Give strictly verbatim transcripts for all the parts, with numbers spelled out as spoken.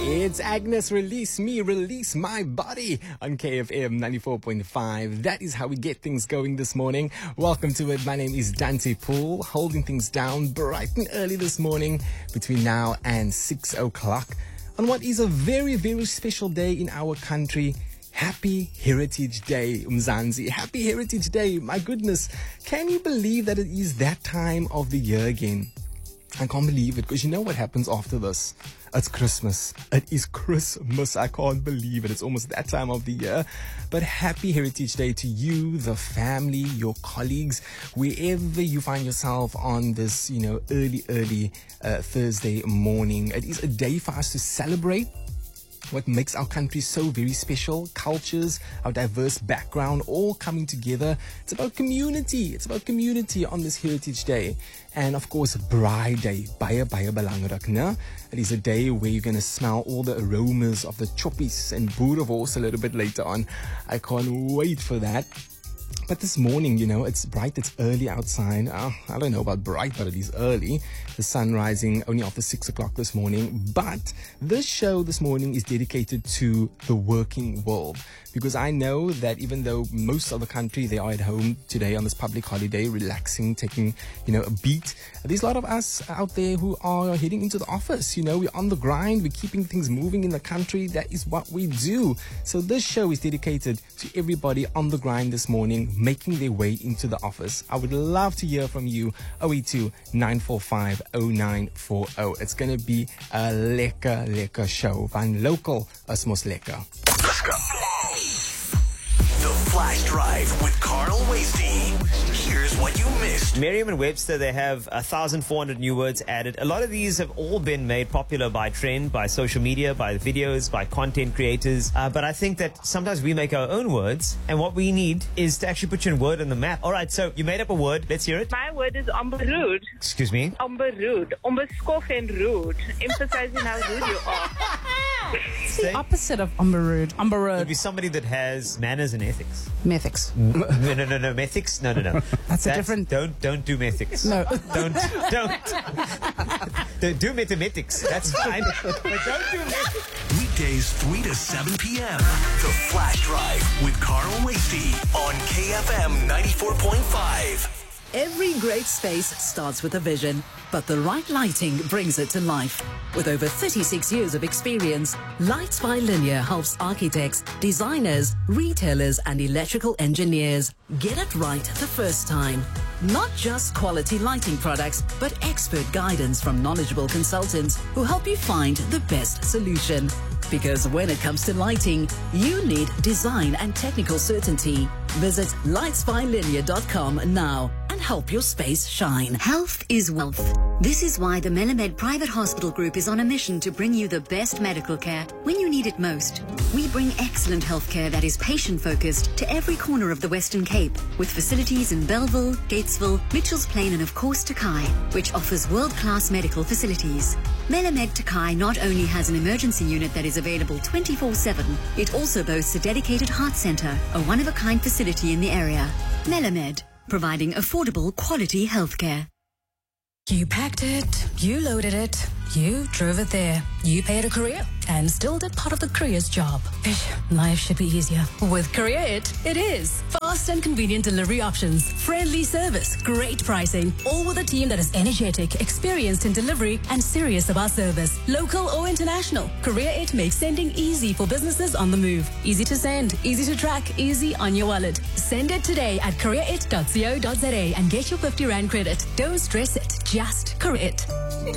It's Agnes, Release Me, Release My Body on K F M ninety-four point five. That is how we get things going this morning. Welcome to it. My name is Dante Poole, holding things down bright and early this morning between now and six o'clock on what is a very, very special day in our country. Happy Heritage Day, Umzansi. Happy Heritage Day. My goodness, can you believe that it is that time of the year again? I can't believe it, because you know what happens after this? It's Christmas. It is Christmas. I can't believe it. It's almost that time of the year. But happy Heritage Day to you, the family, your colleagues, wherever you find yourself on this, you know, early, early uh, Thursday morning. It is a day for us to celebrate what makes our country so very special. Cultures, our diverse background, all coming together. It's about community. It's about community on this Heritage Day. And of course, Braai Day. Baie, baie belangrik, né? It is a day where you're going to smell all the aromas of the choppies and boerewors a little bit later on. I can't wait for that. But this morning, you know, it's bright, it's early outside. Uh, I don't know about bright, but it is early. The sun rising only after six o'clock this morning. But this show this morning is dedicated to the working world. Because I know that even though most of the country, they are at home today on this public holiday, relaxing, taking, you know, a beat, there's a lot of us out there who are heading into the office. You know, we're on the grind, we're keeping things moving in the country. That is what we do. So this show is dedicated to everybody on the grind this morning, making their way into the office. I would love to hear from you. oh eight two, nine four five, oh nine four oh. It's going to be a lekker, lekker show. Van local, is mos lekker. Let's go. The Flash Drive with Carl Wasty. Here's what you missed. Merriam-Webster, they have one thousand four hundred new words added. A lot of these have all been made popular by trend, by social media, by videos, by content creators. Uh, but I think that sometimes we make our own words, and what we need is to actually put your word on the map. All right, so you made up a word. Let's hear it. My word is onberuud. Excuse me? Onberuud. Onbeskof and rude. Emphasizing how rude you are. It's the opposite of onberuud. It would Onberuud. be somebody that has manners and ethics. Methics. No, no, no, no. Methics? No, no, no. That's a different- Don't, don't do methics. No. Don't, don't. Don't do mathematics. That's fine. But don't do methics. Weekdays three to seven p.m. The Flash Drive with Carl Wasty on K F M ninety-four point five. Every great space starts with a vision, but the right lighting brings it to life. With over thirty-six years of experience, Lights by Linear helps architects, designers, retailers, and electrical engineers get it right the first time. Not just quality lighting products, but expert guidance from knowledgeable consultants who help you find the best solution. Because when it comes to lighting, you need design and technical certainty. Visit lights by linear dot com now and help your space shine. Health is wealth. This is why the Melamed Private Hospital Group is on a mission to bring you the best medical care when you need it most. We bring excellent healthcare that is patient-focused to every corner of the Western Cape, with facilities in Belleville, Gatesville, Mitchells Plain, and of course Takai, which offers world-class medical facilities. Melamed Takai not only has an emergency unit that is available twenty-four seven, it also boasts a dedicated heart center, a one-of-a-kind facility in the area. Melamed, providing affordable, quality healthcare. You packed it, you loaded it, you drove it there, you paid a courier, and still did part of the courier's job. Ish, life should be easier. With Courier It, it is. Fast and convenient delivery options, friendly service, great pricing, all with a team that is energetic, experienced in delivery, and serious about service. Local or international, Courier It makes sending easy for businesses on the move. Easy to send, easy to track, easy on your wallet. Send it today at courier it dot co dot za and get your fifty rand credit. Don't stress it, just Courier It.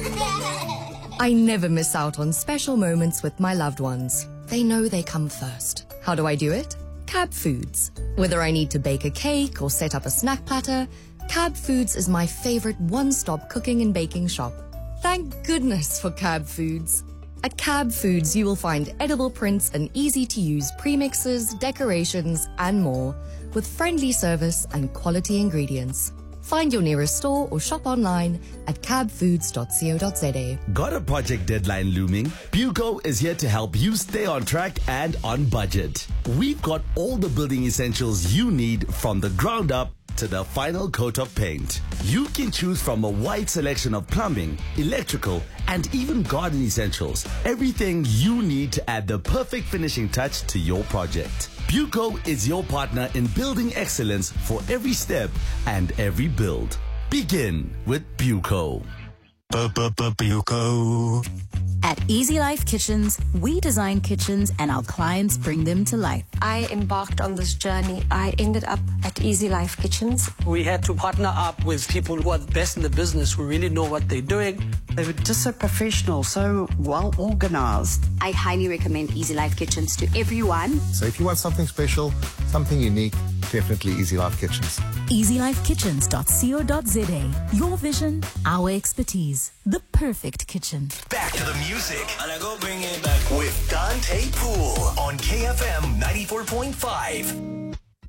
I never miss out on special moments with my loved ones. They know they come first. How do I do it? Cab Foods. Whether I need to bake a cake or set up a snack platter, Cab Foods is my favorite one-stop cooking and baking shop. Thank goodness for Cab Foods. At Cab Foods, you will find edible prints and easy-to-use premixes, decorations, and more, with friendly service and quality ingredients. Find your nearest store or shop online at cab foods dot co dot za. Got a project deadline looming? Buco is here to help you stay on track and on budget. We've got all the building essentials you need from the ground up to the final coat of paint. You can choose from a wide selection of plumbing, electrical, and even garden essentials. Everything you need to add the perfect finishing touch to your project. Buco is your partner in building excellence for every step and every build. Begin with Buco. Buco. At Easy Life Kitchens, we design kitchens and our clients bring them to life. I embarked on this journey. I ended up at Easy Life Kitchens. We had to partner up with people who are the best in the business, who really know what they're doing. They were just so professional, so well organized. I highly recommend Easy Life Kitchens to everyone. So if you want something special, something unique, definitely Easy Life Kitchens. easy life kitchens dot co dot za. Your vision, our expertise. The perfect kitchen. Back to the music. And I go bring it back with Dante Poole on K F M ninety-four point five.